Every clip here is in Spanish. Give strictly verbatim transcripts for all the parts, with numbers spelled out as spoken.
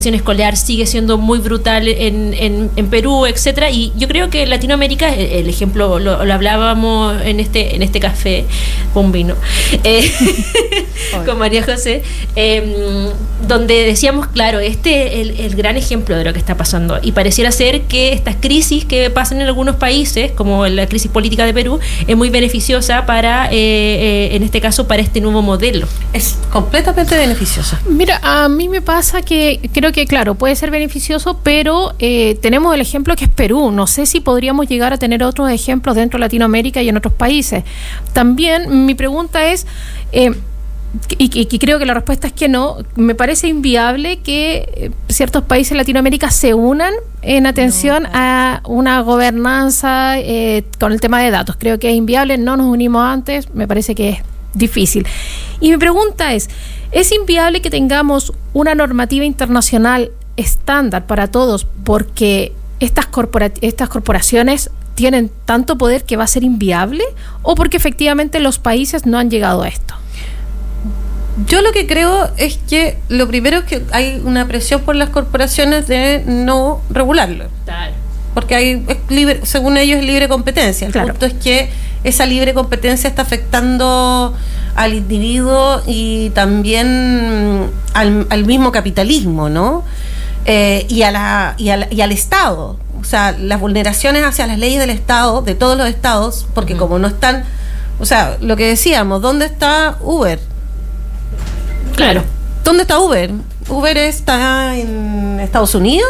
escolar sigue siendo muy brutal en, en, en Perú, etcétera, y yo creo que Latinoamérica, el, el ejemplo lo, lo hablábamos en este en este café con vino eh, con María José, eh, donde decíamos, claro, este es el, el gran ejemplo de lo que está pasando, y pareciera ser que estas crisis que pasan en algunos países, como la crisis política de Perú, es muy beneficiosa para, eh, eh, en este caso, para este nuevo modelo. Es completamente beneficiosa. Mira, a mí me pasa que creo que, claro, puede ser beneficioso, pero eh, tenemos el ejemplo que es Perú. No sé si podríamos llegar a tener otros ejemplos dentro de Latinoamérica y en otros países. También mi pregunta es, eh, y, y, y creo que la respuesta es que no, me parece inviable que eh, ciertos países de Latinoamérica se unan en atención no. a una gobernanza eh, con el tema de datos. Creo que es inviable, no nos unimos antes, me parece que es difícil. Y mi pregunta es, ¿es inviable que tengamos una normativa internacional estándar para todos porque estas, corpora- estas corporaciones tienen tanto poder que va a ser inviable, o porque efectivamente los países no han llegado a esto? Yo lo que creo es que lo primero es que hay una presión por las corporaciones de no regularlo. Claro. Porque hay, es libre, según ellos, es libre competencia. El claro. punto es que esa libre competencia está afectando al individuo y también al, al mismo capitalismo, ¿no? Eh, y, a la, y, a la, y al Estado. O sea, las vulneraciones hacia las leyes del Estado, de todos los estados, porque mm. como no están... O sea, lo que decíamos, ¿dónde está Uber? Claro. ¿Dónde está Uber? Uber está en Estados Unidos,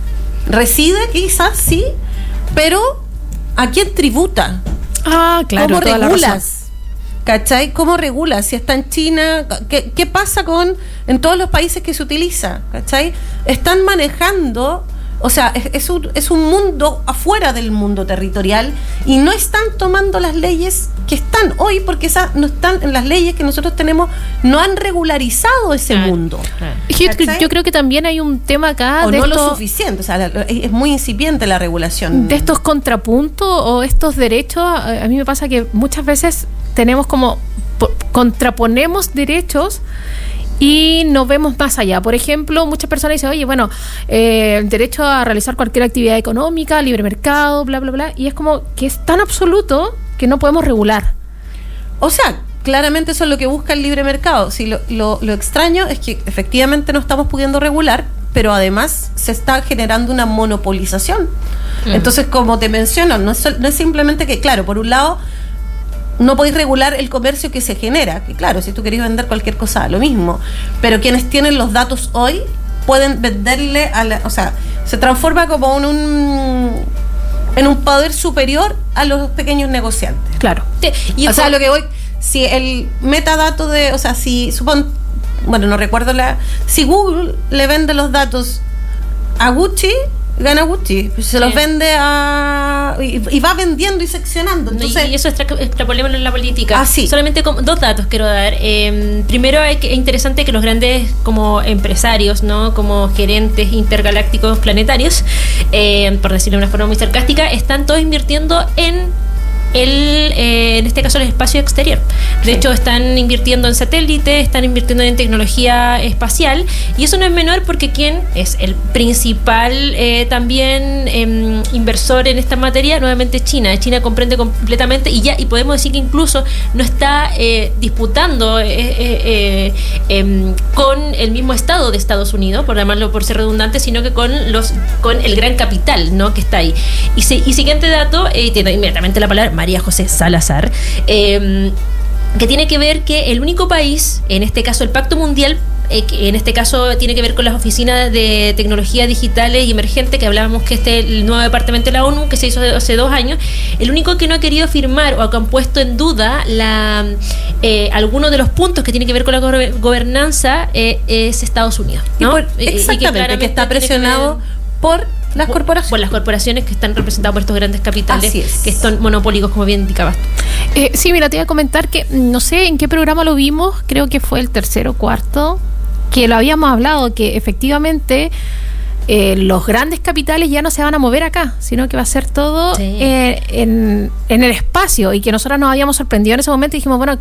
reside quizás, sí, pero ¿a quién tributa? Ah, claro. ¿Cómo regulas? ¿Cachai? ¿Cómo regulas? Si está en China, ¿qué, qué pasa con en todos los países que se utiliza? ¿Cachai? Están manejando, o sea, es, es, un, es un mundo afuera del mundo territorial y no están tomando las leyes que están hoy, porque esas no están en las leyes que nosotros tenemos, no han regularizado ese claro, mundo. Claro. Yo, yo creo que también hay un tema acá o de no esto, lo suficiente, o sea, es muy incipiente la regulación de estos contrapuntos o estos derechos. A mí me pasa que muchas veces tenemos como contraponemos derechos y no vemos más allá. Por ejemplo, muchas personas dicen, oye, bueno, eh, el derecho a realizar cualquier actividad económica, libre mercado, bla, bla, bla, y es como que es tan absoluto que no podemos regular. O sea, claramente eso es lo que busca el libre mercado. Si lo, lo, lo extraño es que efectivamente no estamos pudiendo regular, pero además se está generando una monopolización. Mm. Entonces, como te menciono, no es, no es simplemente que, claro, por un lado, no podéis regular el comercio que se genera, que claro, si tú querés vender cualquier cosa, lo mismo, pero quienes tienen los datos hoy pueden venderle a la, o sea, se transforma como en un en un poder superior a los pequeños negociantes. Claro. Y o sea, lo que voy, si el metadato de, o sea, si supon, bueno, no recuerdo la, si Google le vende los datos a Gucci, gana Gucci, se los sí. vende a y, y va vendiendo y seccionando. Entonces, y, y eso extra, extrapolémoslo en la política. Ah, sí. Solamente con, dos datos quiero dar. Eh, primero, hay que, es interesante que los grandes como empresarios, no, como gerentes intergalácticos planetarios, eh, por decirlo de una forma muy sarcástica, están todos invirtiendo en el, eh, en este caso, el espacio exterior. De sí. hecho, están invirtiendo en satélites, están invirtiendo en tecnología espacial, y eso no es menor porque quien es el principal eh, también eh, inversor en esta materia, nuevamente China. China comprende completamente y ya y podemos decir que incluso no está eh, disputando eh, eh, eh, eh, con el mismo Estado de Estados Unidos, por llamarlo por ser redundante, sino que con los con el gran capital, ¿no?, que está ahí. Y, se, y siguiente dato, eh, tiene inmediatamente la palabra María José Salazar, eh, que tiene que ver que el único país, en este caso el Pacto Mundial, eh, que en este caso tiene que ver con las oficinas de tecnología digitales y emergente, que hablábamos que este es el nuevo departamento de la ONU, que se hizo hace dos años, el único que no ha querido firmar o que han puesto en duda la eh, algunos de los puntos que tiene que ver con la go- gobernanza eh, es Estados Unidos, ¿no? Y por, exactamente, y que, que está presionado por las corporaciones. Por las corporaciones que están representadas por estos grandes capitales que son monopólicos, como bien indicabas. Eh, sí, mira, te iba a comentar que no sé en qué programa lo vimos, creo que fue el tercero o cuarto, que lo habíamos hablado, que efectivamente eh, los grandes capitales ya no se van a mover acá, sino que va a ser todo sí. eh, en, en el espacio, y que nosotros nos habíamos sorprendido en ese momento y dijimos, bueno,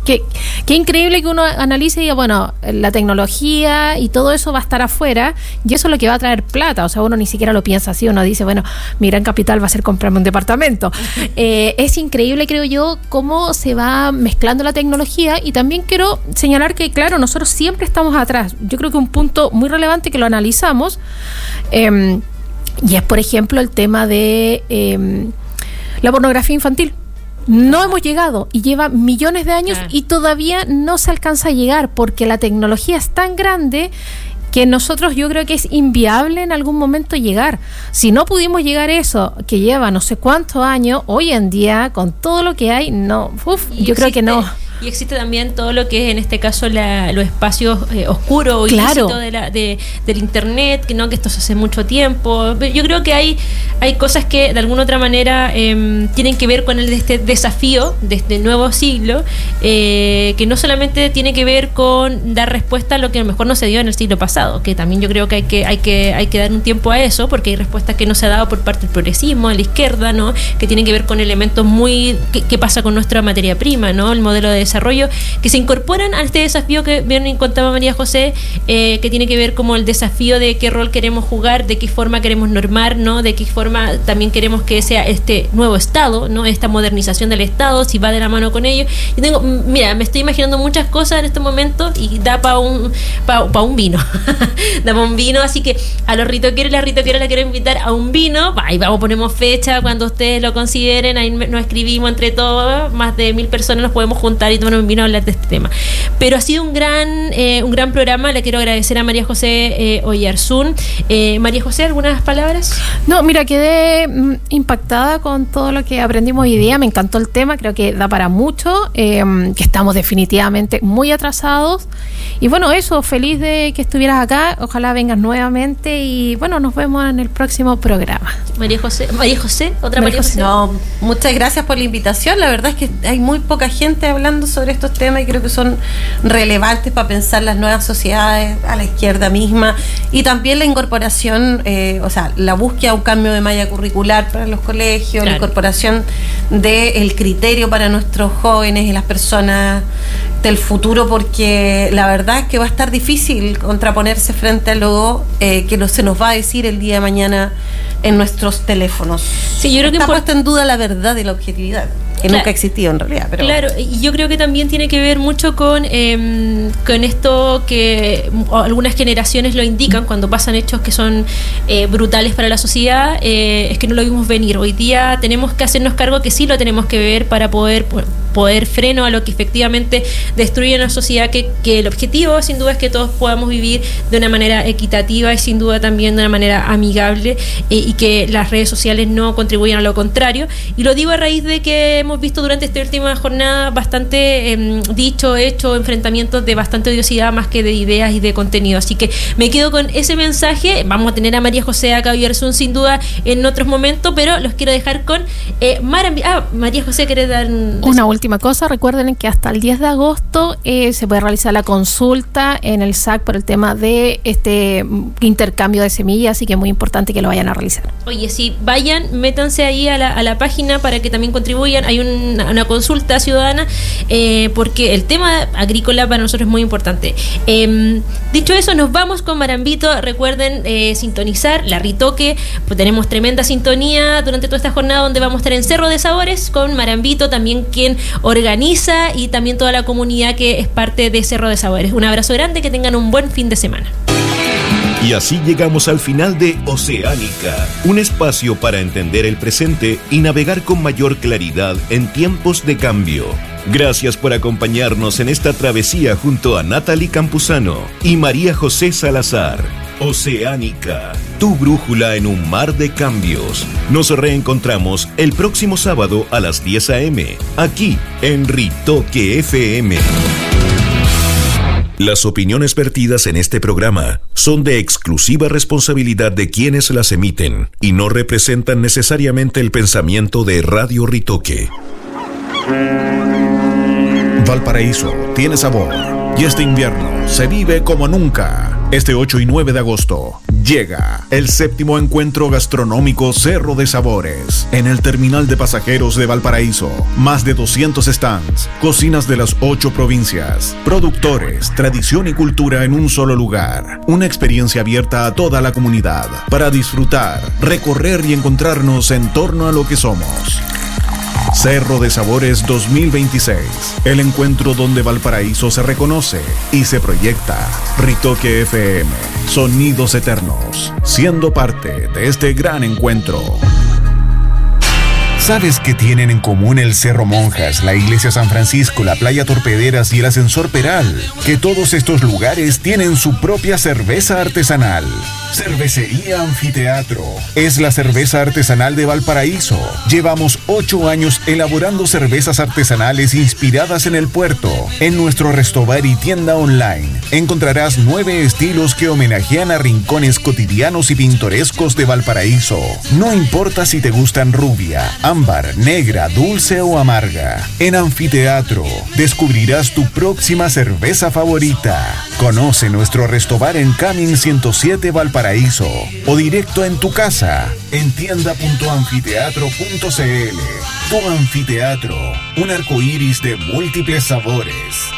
qué increíble que uno analice y diga, bueno, la tecnología y todo eso va a estar afuera, y eso es lo que va a traer plata. O sea, uno ni siquiera lo piensa así, uno dice, bueno, mi gran capital va a ser comprarme un departamento. eh, es increíble, creo yo, cómo se va mezclando la tecnología. Y también quiero señalar que, claro, nosotros siempre estamos atrás. Yo creo que un punto muy relevante que lo analizamos, eh, y es, por ejemplo, el tema de eh, la pornografía infantil. No hemos llegado, y lleva millones de años ah. y todavía no se alcanza a llegar, porque la tecnología es tan grande que nosotros, yo creo que es inviable en algún momento llegar. Si no pudimos llegar a eso, que lleva no sé cuántos años, hoy en día, con todo lo que hay, no, uf, yo creo que no. Y existe también todo lo que es, en este caso, la, los espacios eh, oscuros o claro. ilícitos de la, de, del internet, que no que esto se hace mucho tiempo. Yo creo que hay, hay cosas que de alguna otra manera eh, tienen que ver con el, este desafío de este nuevo siglo, eh, que no solamente tiene que ver con dar respuesta a lo que a lo mejor no se dio en el siglo pasado, que también yo creo que hay que, hay que, hay que dar un tiempo a eso, porque hay respuestas que no se ha dado por parte del progresismo, de la izquierda, ¿no? Que tienen que ver con elementos muy, ¿qué, qué pasa con nuestra materia prima, ¿no? El modelo de desarrollo, que se incorporan a este desafío que bien contaba María José, eh, que tiene que ver como el desafío de qué rol queremos jugar, de qué forma queremos normar, ¿no? De qué forma también queremos que sea este nuevo Estado, ¿no? Esta modernización del Estado, si va de la mano con ello. Yo tengo, mira, me estoy imaginando muchas cosas en estos momentos y da para un pa, pa un vino. Da para un vino, así que a los ritoqueros y las ritoqueras la quiero invitar a un vino. Ahí vamos, ponemos fecha cuando ustedes lo consideren, ahí nos escribimos entre todos, más de mil personas nos podemos juntar y tomar un vino a hablar de este tema. Pero ha sido un gran eh, un gran programa. Le quiero agradecer a María José eh, Oyarzún. Eh, María José, ¿algunas palabras? No, mira, quedé mm, impactada con todo lo que aprendimos hoy día. Me encantó el tema, creo que da para mucho, eh, que estamos definitivamente muy atrasados. Y bueno, eso, feliz de que estuvieras acá. Ojalá vengas nuevamente y bueno, nos vemos en el próximo programa. María José, María José, otra María, María José. No, muchas gracias por la invitación. La verdad es que hay muy poca gente hablando sobre estos temas y creo que son relevantes para pensar las nuevas sociedades, a la izquierda misma, y también la incorporación, eh, o sea, la búsqueda de un cambio de malla curricular para los colegios, claro. La incorporación del criterio para nuestros jóvenes y las personas del futuro, porque la verdad es que va a estar difícil contraponerse frente a lo eh, que no se nos va a decir el día de mañana en nuestros teléfonos. Sí, yo creo que está por... puesta en duda la verdad y la objetividad, que claro. Nunca ha existido en realidad. Pero... Claro, y yo creo que también tiene que ver mucho con, eh, con esto que algunas generaciones lo indican cuando pasan hechos que son eh, brutales para la sociedad, eh, es que no lo vimos venir. Hoy día tenemos que hacernos cargo que sí lo tenemos que ver para poder poder freno a lo que efectivamente destruye la sociedad, que, que el objetivo sin duda es que todos podamos vivir de una manera equitativa y sin duda también de una manera amigable, eh, y que las redes sociales no contribuyan a lo contrario. Y lo digo a raíz de que hemos visto durante esta última jornada bastante eh, dicho, hecho, enfrentamientos de bastante odiosidad más que de ideas y de contenido. Así que me quedo con ese mensaje. Vamos a tener a María José acá Oyarzún sin duda en otros momentos, pero los quiero dejar con eh, Mara. Ah, María José, ¿querés dar un... una última cosa? Recuerden que hasta el diez de agosto eh, se puede realizar la consulta en el S A C por el tema de este intercambio de semillas, así que es muy importante que lo vayan a realizar. Oye, sí, vayan, métanse ahí a la, a la página para que también contribuyan. Hay una, una consulta ciudadana, eh, porque el tema agrícola para nosotros es muy importante. Eh, dicho eso, nos vamos con Marambito. Recuerden eh, sintonizar la Ritoque, pues tenemos tremenda sintonía durante toda esta jornada donde vamos a estar en Cerro de Sabores con Marambito, también quien organiza, y también toda la comunidad que es parte de Cerro de Sabores. Un abrazo grande, que tengan un buen fin de semana. Y así llegamos al final de Oceánica, un espacio para entender el presente y navegar con mayor claridad en tiempos de cambio. Gracias por acompañarnos en esta travesía junto a Natalie Campuzano y María José Salazar. Oceánica, tu brújula en un mar de cambios. Nos reencontramos el próximo sábado a las diez a eme, aquí en Ritoque F M. Las opiniones vertidas en este programa son de exclusiva responsabilidad de quienes las emiten y no representan necesariamente el pensamiento de Radio Ritoque. Valparaíso tiene sabor y este invierno se vive como nunca. Este ocho y nueve de agosto llega el séptimo encuentro gastronómico Cerro de Sabores en el terminal de pasajeros de Valparaíso. Más de doscientos stands, cocinas de las ocho provincias, productores, tradición y cultura en un solo lugar. Una experiencia abierta a toda la comunidad para disfrutar, recorrer y encontrarnos en torno a lo que somos. Cerro de Sabores dos mil veintiséis, el encuentro donde Valparaíso se reconoce y se proyecta. Ritoque F M, sonidos eternos, siendo parte de este gran encuentro. ¿Sabes qué tienen en común el Cerro Monjas, la Iglesia San Francisco, la Playa Torpederas y el Ascensor Peral? Que todos estos lugares tienen su propia cerveza artesanal. Cervecería Anfiteatro es la cerveza artesanal de Valparaíso. Llevamos ocho años elaborando cervezas artesanales inspiradas en el puerto. En nuestro restobar y tienda online encontrarás nueve estilos que homenajean a rincones cotidianos y pintorescos de Valparaíso. No importa si te gustan rubia, ámbar, negra, dulce o amarga. En Anfiteatro descubrirás tu próxima cerveza favorita. Conoce nuestro restobar en Camin ciento siete Valparaíso o directo en tu casa en tienda punto anfiteatro punto c l. Tu Anfiteatro, un arco iris de múltiples sabores.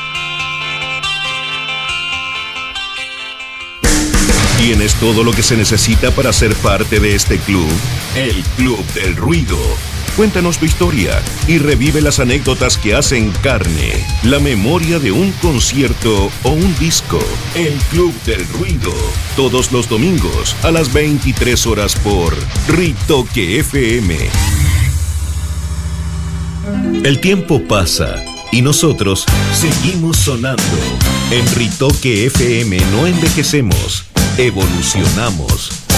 ¿Tienes todo lo que se necesita para ser parte de este club? El Club del Ruido. Cuéntanos tu historia y revive las anécdotas que hacen carne la memoria de un concierto o un disco. El Club del Ruido, todos los domingos a las veintitrés horas por Ritoque F M. El tiempo pasa y nosotros seguimos sonando. En Ritoque F M no envejecemos, evolucionamos.